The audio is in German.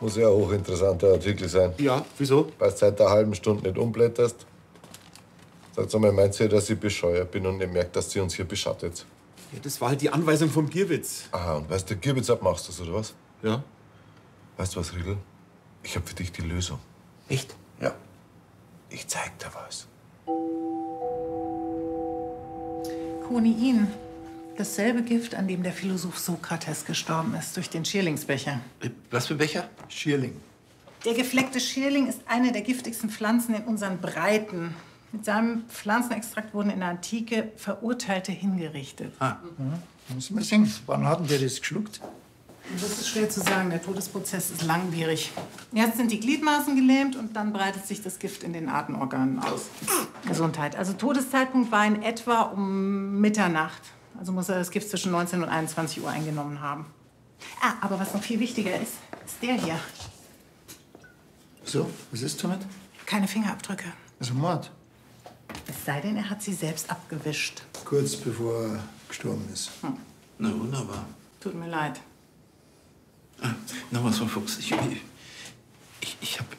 Muss ja ein hochinteressanter Artikel sein. Ja, wieso? Weil du seit einer halben Stunde nicht umblätterst. Sagt mal, meint ihr, dass ich bescheuert bin und nicht merkt, dass sie uns hier beschattet? Ja, das war halt die Anweisung vom Gierwitz. Aha, und weißt du, Gierwitz abmachst du, oder was? Ja. Weißt du was, Riedl? Ich hab für dich die Lösung. Echt? Ja. Ich zeig dir was. Koniin. Dasselbe Gift, an dem der Philosoph Sokrates gestorben ist, durch den Schierlingsbecher. Was für Becher? Schierling. Der gefleckte Schierling ist eine der giftigsten Pflanzen in unseren Breiten. Mit seinem Pflanzenextrakt wurden in der Antike Verurteilte hingerichtet. Muss man sehen. Wann hat denn der das geschluckt? Das ist schwer zu sagen. Der Todesprozess ist langwierig. Erst sind die Gliedmaßen gelähmt und dann breitet sich das Gift in den Atemorganen aus. Gesundheit. Also Todeszeitpunkt war in etwa um Mitternacht. Also muss er das Gift zwischen 19 und 21 Uhr eingenommen haben. Ah, aber was noch viel wichtiger ist der hier. So, was ist damit? Keine Fingerabdrücke. Also Mord. Es sei denn, er hat sie selbst abgewischt. Kurz bevor er gestorben ist. Na, wunderbar. Tut mir leid. Noch was von Fuchs. Ich hab